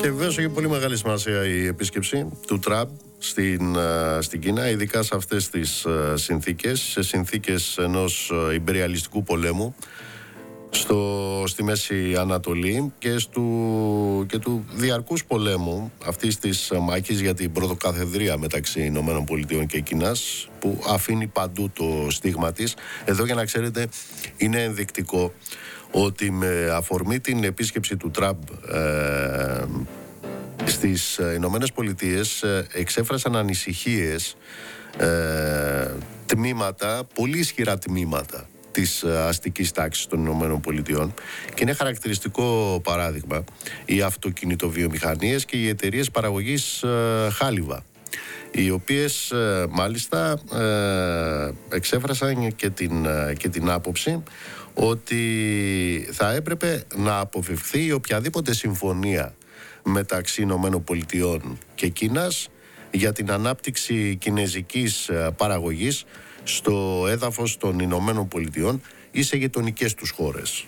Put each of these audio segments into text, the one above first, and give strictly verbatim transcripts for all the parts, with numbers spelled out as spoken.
Και βεβαίως έχει πολύ μεγάλη σημασία η επίσκεψη του Τραμπ στην, στην Κίνα, ειδικά σε αυτές τις συνθήκες, σε συνθήκες ενός ιμπεριαλιστικού πολέμου στο, στη Μέση Ανατολή και, στου, και του διαρκούς πολέμου αυτής της μάχης για την πρωτοκαθεδρία μεταξύ Ηνωμένων Πολιτειών και Κίνας, που αφήνει παντού το στίγμα της. Εδώ, για να ξέρετε, είναι ενδεικτικό ότι με αφορμή την επίσκεψη του Τραμπ ε, στις Ηνωμένες Πολιτείες ε, εξέφρασαν ανησυχίες ε, τμήματα, πολύ ισχυρά τμήματα της αστικής τάξης των Ηνωμένων Πολιτειών, και είναι χαρακτηριστικό παράδειγμα οι αυτοκινητοβιομηχανίες και οι εταιρείες παραγωγής ε, χάλιβα, οι οποίες ε, μάλιστα ε, εξέφρασαν και την, ε, και την άποψη ότι θα έπρεπε να αποφευχθεί οποιαδήποτε συμφωνία μεταξύ Ηνωμένων Πολιτειών και Κίνας για την ανάπτυξη κινεζικής παραγωγής στο έδαφος των Ηνωμένων Πολιτειών ή σε γειτονικές τους χώρες.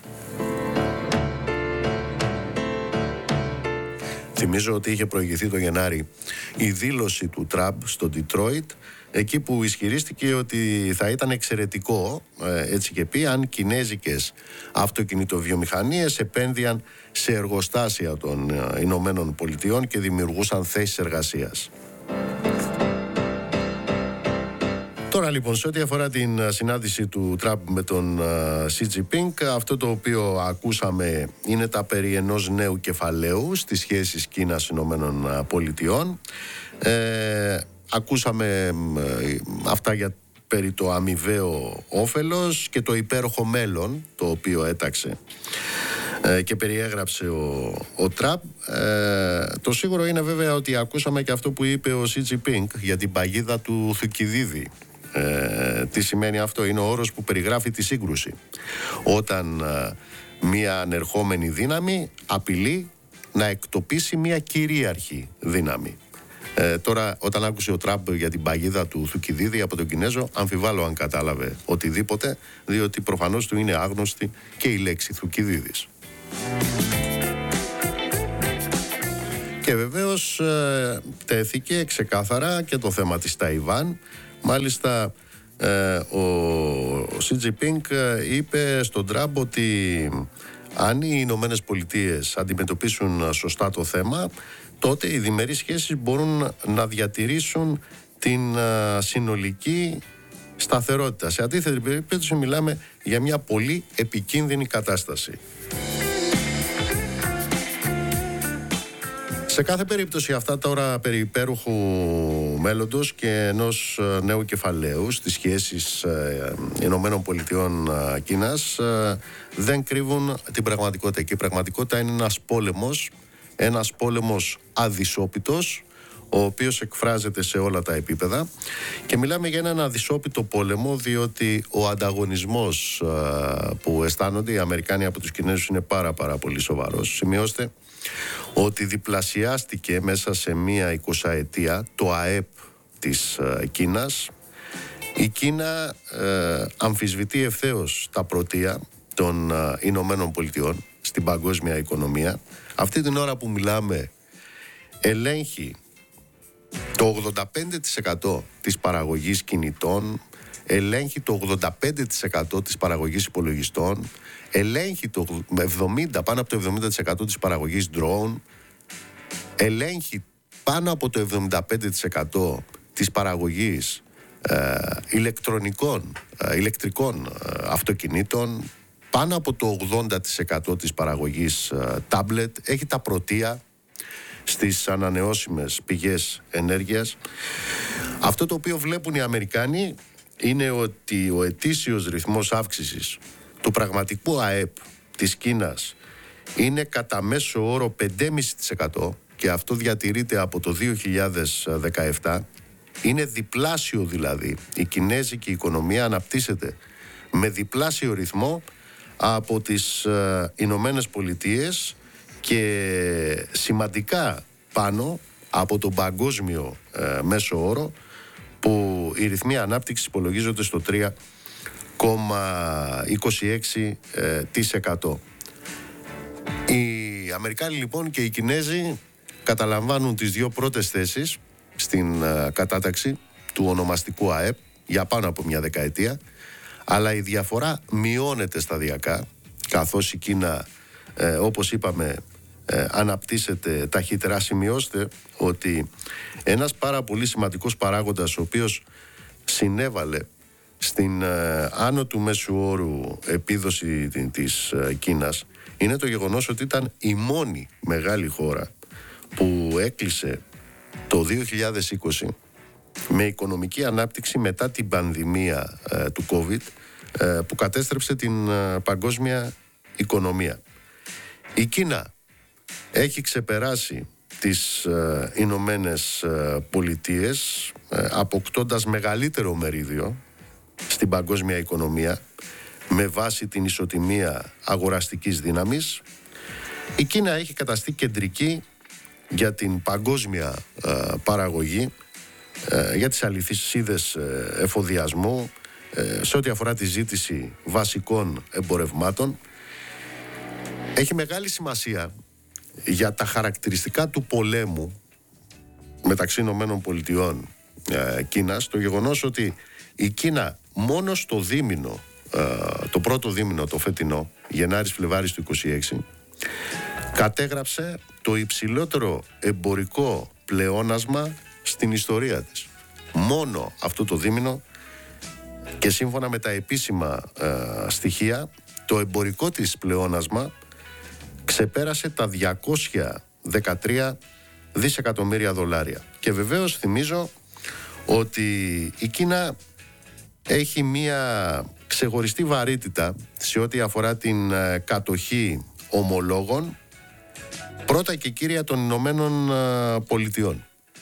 Θυμίζω ότι είχε προηγηθεί το Γενάρη η δήλωση του Τραμπ στο Ντιτρόιτ, εκεί που ισχυρίστηκε ότι θα ήταν εξαιρετικό, έτσι και πει, αν κινέζικες αυτοκινητοβιομηχανίες επένδυαν σε εργοστάσια των Ηνωμένων Πολιτειών και δημιουργούσαν θέσεις εργασίας. Τώρα λοιπόν, σε ό,τι αφορά την συνάντηση του Τραμπ με τον Σι Τζινπίνγκ, αυτό το οποίο ακούσαμε είναι τα περί ενός νέου κεφαλαίου στις σχέσεις Κίνας-Ηνωμένων Πολιτειών. Ε, ακούσαμε ε, αυτά για περί το αμοιβαίο όφελος και το υπέροχο μέλλον το οποίο έταξε ε, και περιέγραψε ο, ο Τραμπ. Ε, το σίγουρο είναι βέβαια ότι ακούσαμε και αυτό που είπε ο Σι Τζινπίνγκ για την παγίδα του Θουκυδίδη. Ε, τι σημαίνει αυτό? Είναι ο όρος που περιγράφει τη σύγκρουση. Όταν ε, μια ανερχόμενη δύναμη απειλεί να εκτοπίσει μια κυρίαρχη δύναμη. Ε, τώρα, όταν άκουσε ο Τραμπ για την παγίδα του Θουκυδίδη από τον Κινέζο, αμφιβάλλω αν κατάλαβε οτιδήποτε, διότι προφανώς του είναι άγνωστη και η λέξη Θουκυδίδης. Και βεβαίως ε, τέθηκε ξεκάθαρα και το θέμα της Ταϊβάν. Μάλιστα ε, ο Σι Τζινπίνγκ είπε στον Τραμπ ότι αν οι Ηνωμένες Πολιτείες αντιμετωπίσουν σωστά το θέμα, τότε οι διμερείς σχέσεις μπορούν να διατηρήσουν την α, συνολική σταθερότητα. Σε αντίθετη περίπτωση μιλάμε για μια πολύ επικίνδυνη κατάσταση. Σε κάθε περίπτωση, αυτά τώρα περί υπέροχου μέλλοντος και ενός νέου κεφαλαίου στις σχέσεις ε, Ηνωμένων Πολιτειών ε, Κίνας ε, δεν κρύβουν την πραγματικότητα. Και η πραγματικότητα είναι ένας πόλεμος, ένας πόλεμος αδυσόπιτος, ο οποίος εκφράζεται σε όλα τα επίπεδα, και μιλάμε για έναν αδυσόπιτο πόλεμο διότι ο ανταγωνισμός ε, που αισθάνονται οι Αμερικάνοι από τους Κινέζους είναι πάρα πάρα πολύ σοβαρός. Σημειώστε ότι διπλασιάστηκε μέσα σε μία εικοσαετία το ΑΕΠ της ε, Κίνας. Η Κίνα ε, αμφισβητεί ευθέως τα πρωτεία των ε, Ηνωμένων Πολιτειών στην παγκόσμια οικονομία. Αυτή την ώρα που μιλάμε ελέγχει το ογδόντα πέντε τοις εκατό της παραγωγής κινητών, ελέγχει το ογδόντα πέντε τοις εκατό της παραγωγής υπολογιστών, ελέγχει το εβδομήντα, πάνω από το εβδομήντα τοις εκατό της παραγωγής drone, ελέγχει πάνω από το εβδομήντα πέντε τοις εκατό της παραγωγής ε, ηλεκτρονικών, ε, ηλεκτρικών ε, αυτοκινήτων, πάνω από το ογδόντα τοις εκατό της παραγωγής ε, τάμπλετ, έχει τα πρωτεία στις ανανεώσιμες πηγές ενέργειας. Αυτό το οποίο βλέπουν οι Αμερικάνοι είναι ότι ο ετήσιος ρυθμός αύξησης του πραγματικού ΑΕΠ της Κίνας είναι κατά μέσο όρο πέντε κόμμα πέντε τοις εκατό, και αυτό διατηρείται από το δύο χιλιάδες δεκαεπτά. Είναι διπλάσιο δηλαδή. Η κινέζικη οικονομία αναπτύσσεται με διπλάσιο ρυθμό από τις ε, Ηνωμένες Πολιτείες και σημαντικά πάνω από τον παγκόσμιο ε, μέσο όρο, που οι ρυθμοί ανάπτυξης υπολογίζονται στο τρία κόμμα είκοσι έξι τοις εκατό. Οι Αμερικάνοι λοιπόν και οι Κινέζοι καταλαμβάνουν τις δύο πρώτες θέσεις στην ε, κατάταξη του ονομαστικού ΑΕΠ για πάνω από μια δεκαετία, αλλά η διαφορά μειώνεται σταδιακά, καθώς η Κίνα, ε, όπως είπαμε, ε, αναπτύσσεται ταχύτερα. Σημειώστε ότι ένας πάρα πολύ σημαντικός παράγοντας, ο οποίος συνέβαλε στην ε, άνω του μέσου όρου επίδοση της ε, Κίνας, είναι το γεγονός ότι ήταν η μόνη μεγάλη χώρα που έκλεισε το δύο χιλιάδες είκοσι με οικονομική ανάπτυξη μετά την πανδημία ε, του COVID, ε, που κατέστρεψε την ε, παγκόσμια οικονομία. Η Κίνα έχει ξεπεράσει τις ε, Ηνωμένες ε, Πολιτείες, ε, αποκτώντας μεγαλύτερο μερίδιο στην παγκόσμια οικονομία με βάση την ισοτιμία αγοραστικής δύναμης. Η Κίνα έχει καταστεί κεντρική για την παγκόσμια ε, παραγωγή, ε, για τις αλυσίδες ε, εφοδιασμού, ε, σε ό,τι αφορά τη ζήτηση βασικών εμπορευμάτων. Έχει μεγάλη σημασία για τα χαρακτηριστικά του πολέμου μεταξύ Ηνωμένων Πολιτειών ε, Κίνας το γεγονός ότι η Κίνα μόνο στο δίμηνο, ε, το πρώτο δίμηνο το φετινό, Γενάρης-Φλεβάρης του είκοσι έξι, κατέγραψε το υψηλότερο εμπορικό πλεόνασμα στην ιστορία της. Μόνο αυτό το δίμηνο, και σύμφωνα με τα επίσημα ε, στοιχεία, το εμπορικό της πλεόνασμα ξεπέρασε τα διακόσια δεκατρία δισεκατομμύρια δολάρια. Και βεβαίως θυμίζω ότι η Κίνα έχει μία ξεχωριστή βαρύτητα σε ό,τι αφορά την ε, κατοχή ομολόγων, πρώτα και κύρια των Ηνωμένων ε, Πολιτειών,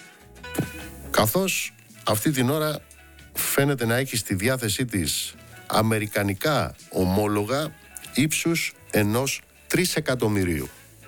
καθώς αυτή την ώρα φαίνεται να έχει στη διάθεσή της αμερικανικά ομόλογα ύψους ενός τρισεκατομμυρίου.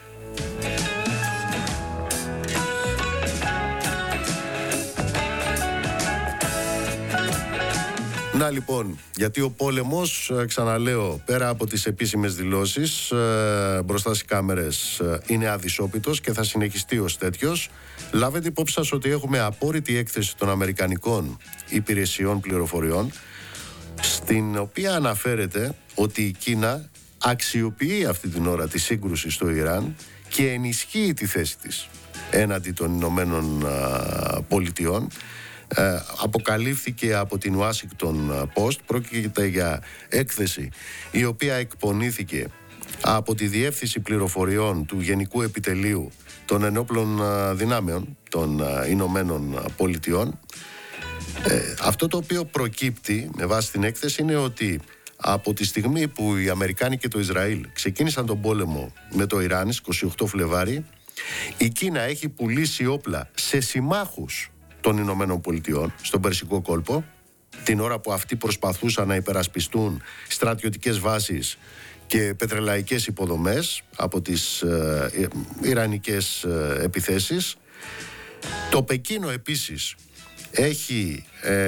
Να λοιπόν, γιατί ο πόλεμος, ξαναλέω, πέρα από τις επίσημες δηλώσεις μπροστά στις κάμερες, είναι αδυσόπιτος και θα συνεχιστεί ως τέτοιος. Λάβετε υπόψη σας ότι έχουμε απόρριτη έκθεση των Αμερικανικών Υπηρεσιών Πληροφοριών, στην οποία αναφέρεται ότι η Κίνα αξιοποιεί αυτή την ώρα τη σύγκρουση στο Ιράν και ενισχύει τη θέση της έναντι των Ηνωμένων Πολιτειών. Ε, αποκαλύφθηκε από την Washington Post. Πρόκειται για έκθεση η οποία εκπονήθηκε από τη Διεύθυνση Πληροφοριών του Γενικού Επιτελείου των Ενόπλων Δυνάμεων των Ηνωμένων Πολιτειών. Ε, αυτό το οποίο προκύπτει με βάση την έκθεση είναι ότι από τη στιγμή που οι Αμερικάνοι και το Ισραήλ ξεκίνησαν τον πόλεμο με το Ιράν στις είκοσι οκτώ Φλεβάρι, η Κίνα έχει πουλήσει όπλα σε συμμάχους των Ηνωμένων Πολιτειών στον Περσικό κόλπο, την ώρα που αυτοί προσπαθούσαν να υπερασπιστούν στρατιωτικές βάσεις και πετρελαϊκές υποδομές από τις ε, ιρανικές ε, επιθέσεις. Το Πεκίνο επίσης έχει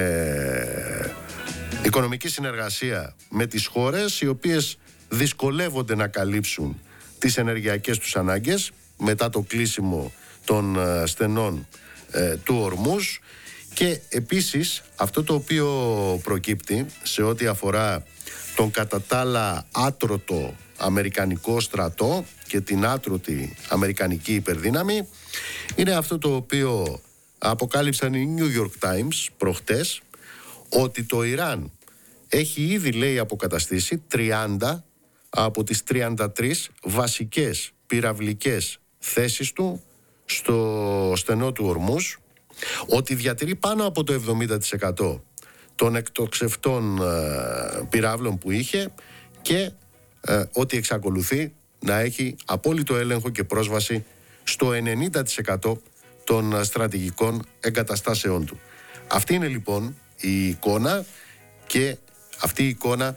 ε, οικονομική συνεργασία με τις χώρες οι οποίες δυσκολεύονται να καλύψουν τις ενεργειακές τους ανάγκες μετά το κλείσιμο των ε, στενών ε, του Ορμούζ. Και επίσης αυτό το οποίο προκύπτει σε ό,τι αφορά τον κατά τα άλλα άτρωτο αμερικανικό στρατό και την άτρωτη αμερικανική υπερδύναμη είναι αυτό το οποίο αποκάλυψαν οι New York Times προχτές, ότι το Ιράν έχει ήδη, λέει, αποκαταστήσει τριάντα από τις τριάντα τρεις βασικές πυραυλικές θέσεις του στο στενό του Ορμούζ, ότι διατηρεί πάνω από το εβδομήντα τοις εκατό των εκτοξευτών ε, πυράβλων που είχε και ε, ότι εξακολουθεί να έχει απόλυτο έλεγχο και πρόσβαση στο ενενήντα τοις εκατό των στρατηγικών εγκαταστάσεών του. Αυτή είναι λοιπόν η εικόνα, και αυτή η εικόνα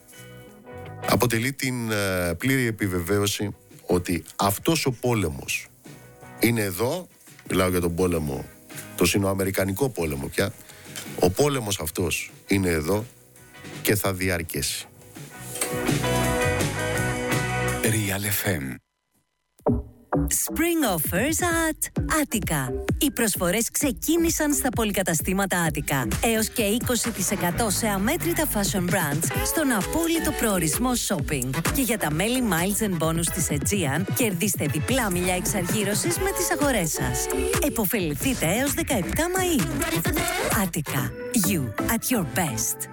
αποτελεί την ε, πλήρη επιβεβαίωση ότι αυτός ο πόλεμος είναι εδώ. Μιλάω για τον πόλεμο, το συνοαμερικανικό πόλεμο πια. Ο πόλεμος αυτός είναι εδώ και θα διαρκέσει. Real εφ εμ Spring offers at Attica. Οι προσφορές ξεκίνησαν στα πολυκαταστήματα Attica. Έως και είκοσι τοις εκατό σε αμέτρητα fashion brands στον απόλυτο προορισμό shopping. Και για τα μέλη Miles and Bonus της Aegean, κερδίστε διπλά μιλιά εξαργύρωσης με τις αγορές σας. Εποφεληθείτε έως δεκαεπτά Μαΐου. Attica. You at your best.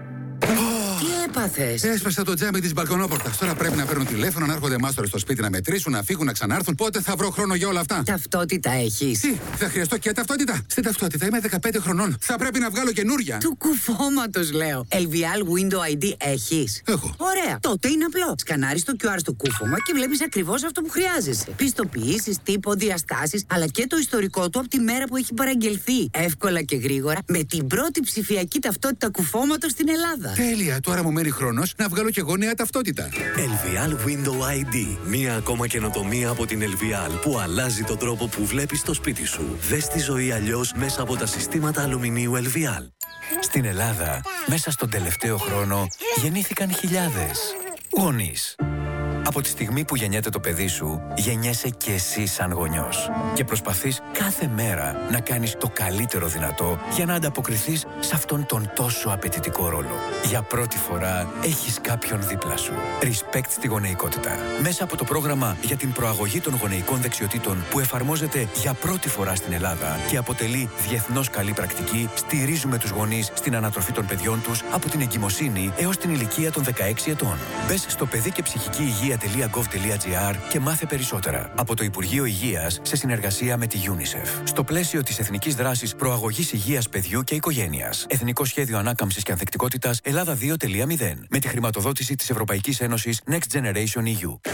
Τι έπαθες? Έσπασα το τζάμι της μπαλκονόπορτας. Τώρα πρέπει να παίρνουν τηλέφωνο, να έρχονται μάστορες στο σπίτι να μετρήσουν, να φύγουν, να ξανάρθουν. Πότε θα βρω χρόνο για όλα αυτά? Ταυτότητα έχεις? Τι, θα χρειαστώ και ταυτότητα? Στην ταυτότητα είμαι δεκαπέντε χρονών. Θα πρέπει να βγάλω καινούρια. Του κουφώματος λέω. ελ βι ελ Window άι ντι έχεις? Έχω. Ωραία. Τότε είναι απλό. Σκανάρεις το κιου αρ στο κούφωμα και βλέπεις ακριβώς αυτό που χρειάζεσαι. Πιστοποιήσεις, τύπο, διαστάσεις, αλλά και το ιστορικό του από τη μέρα που έχει παραγγελθεί. Εύκολα και γρήγορα με την πρώτη ψηφιακή ταυτότητα κουφώματος στην Ελλάδα. Τέλεια. Τώρα μου μένει χρόνος να βγάλω και εγώ νέα ταυτότητα. ελ βι ελ Window άι ντι. Μία ακόμα καινοτομία από την ελ βι ελ που αλλάζει τον τρόπο που βλέπεις το σπίτι σου. Δες τη ζωή αλλιώς μέσα από τα συστήματα αλουμινίου ελ βι ελ. Στην Ελλάδα, μέσα στον τελευταίο χρόνο, γεννήθηκαν χιλιάδες γονείς. Από τη στιγμή που γεννιέται το παιδί σου, γεννιέσαι και εσύ σαν γονιός. Και προσπαθείς κάθε μέρα να κάνεις το καλύτερο δυνατό για να ανταποκριθείς σε αυτόν τον τόσο απαιτητικό ρόλο. Για πρώτη φορά έχεις κάποιον δίπλα σου. Respect στη γονεϊκότητα. Μέσα από το πρόγραμμα για την προαγωγή των γονεϊκών δεξιοτήτων που εφαρμόζεται για πρώτη φορά στην Ελλάδα και αποτελεί διεθνώς καλή πρακτική, στηρίζουμε τους γονείς στην ανατροφή των παιδιών τους από την εγκυμοσύνη έως την ηλικία των δεκαέξι ετών. Μπες στο παιδί και ψυχική υγεία .gov.gr και μάθε περισσότερα από το Υπουργείο Υγείας σε συνεργασία με τη UNICEF. Στο πλαίσιο της Εθνικής Δράσης Προαγωγής Υγείας Παιδιού και Οικογένειας. Εθνικό Σχέδιο Ανάκαμψης και Ανθεκτικότητας Ελλάδα δύο κόμμα μηδέν. Με τη χρηματοδότηση της Ευρωπαϊκής Ένωσης Next Generation ι γιου.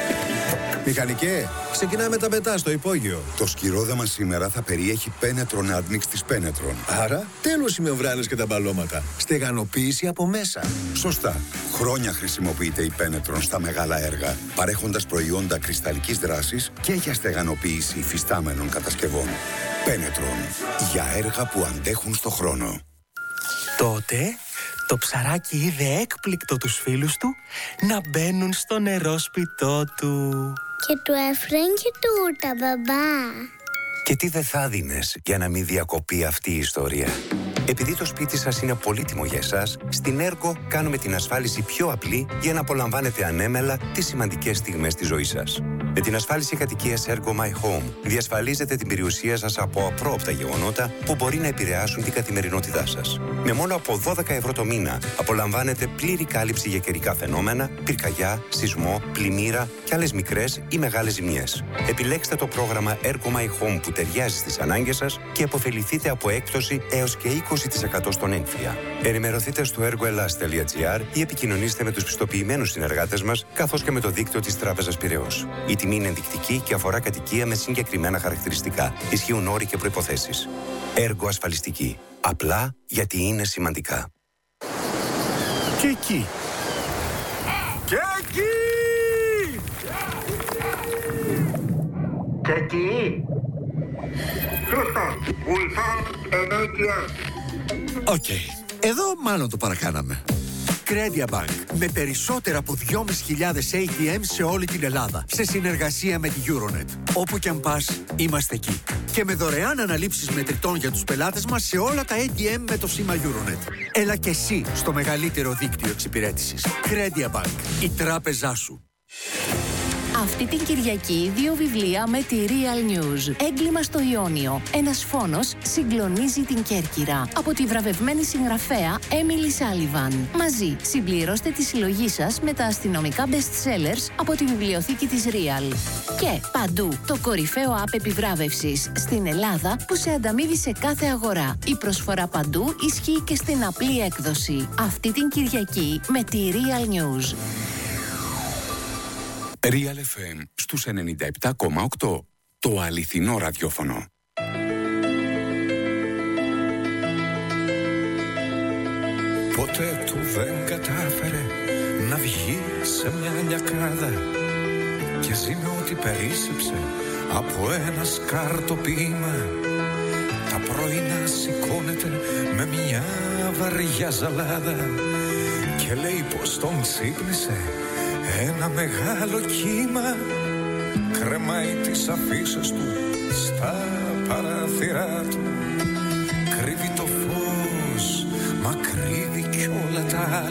Μηχανικέ, ξεκινάμε τα πετά στο υπόγειο. Το σκυρόδαμα σήμερα θα περιέχει Penetron Admix της Penetron. Άρα, τέλος οι μεμβράνες και τα μπαλώματα. Στεγανοποίηση από μέσα. Σωστά. Χρόνια χρησιμοποιείται η Penetron στα μεγάλα έργα, παρέχοντας προϊόντα κρυσταλλικής δράσης και για στεγανοποίηση υφιστάμενων κατασκευών. Penetron. Για έργα που αντέχουν στο χρόνο. Τότε, το ψαράκι είδε έκπληκτο τους φίλους του να μπαίνουν στο νερόσπιτό του. Και του έφεραν και τούρτα, μπαμπά. Και τι δεν θα δίνες για να μην διακοπεί αυτή η ιστορία? Επειδή το σπίτι σας είναι πολύτιμο για εσάς, στην Ergo κάνουμε την ασφάλιση πιο απλή για να απολαμβάνετε ανέμελα τις σημαντικές στιγμές της ζωής σας. Με την ασφάλιση κατοικίας Ergo My Home διασφαλίζετε την περιουσία σας από απρόοπτα γεγονότα που μπορεί να επηρεάσουν την καθημερινότητά σας. Με μόνο από δώδεκα ευρώ το μήνα απολαμβάνετε πλήρη κάλυψη για καιρικά φαινόμενα, πυρκαγιά, σεισμό, πλημμύρα και άλλες μικρές ή μεγάλες ζημιές. Επιλέξτε το πρόγραμμα Ergo My Home που ταιριάζει στις ανάγκες σας και αποφεληθείτε από έκπτωση έως και είκοσι τοις εκατό στον έμφυα. Ενημερωθείτε στο ergoelas.gr ή επικοινωνήστε με τους πιστοποιημένους συνεργάτες μας καθώς και με το δίκτυο της Τράπεζας Πειραιώς. Η τιμή είναι ενδεικτική και αφορά κατοικία με συγκεκριμένα χαρακτηριστικά. Ισχύουν όροι και προϋποθέσεις. Έργο ασφαλιστική. Απλά γιατί είναι σημαντικά. Και εκεί. Και εκεί. Και εκεί. Χρήστο, Ulsan ενέργεια. Οκ. Εδώ μάλλον το παρακάναμε. Credia Bank. Με περισσότερα από δυόμισι χιλιάδες έι τι εμ σε όλη την Ελλάδα. Σε συνεργασία με τη Euronet. Όπου κι αν πας, είμαστε εκεί. Και με δωρεάν αναλήψεις μετρητών για τους πελάτες μας σε όλα τα έι τι εμ με το σήμα Euronet. Έλα και εσύ στο μεγαλύτερο δίκτυο εξυπηρέτησης. Credia Bank. Η τράπεζά σου. Αυτή την Κυριακή δύο βιβλία με τη Real News. Έγκλημα στο Ιόνιο. Ένας φόνος συγκλονίζει την Κέρκυρα. Από τη βραβευμένη συγγραφέα Emily Sullivan. Μαζί συμπληρώστε τη συλλογή σας με τα αστυνομικά best sellers από τη βιβλιοθήκη της Real. Και παντού το κορυφαίο app επιβράβευσης στην Ελλάδα που σε ανταμείβει σε κάθε αγορά. Η προσφορά παντού ισχύει και στην απλή έκδοση. Αυτή την Κυριακή με τη Real News. Real εφ εμ στους ενενήντα επτά κόμμα οκτώ. Το αληθινό ραδιόφωνο. Ποτέ του δεν κατάφερε να βγει σε μια λιακάδα και ζει με ό,τι περίσσεψε από ένα σκαρτοπίμα. Τα πρωινά σηκώνεται με μια βαριά ζαλάδα και λέει πως τον ξύπνησε ένα μεγάλο κύμα. κρεμάει τις αφίσες του στα παράθυρά του. Κρύβει το φως, μα κρύβει κι όλα τα άλλα.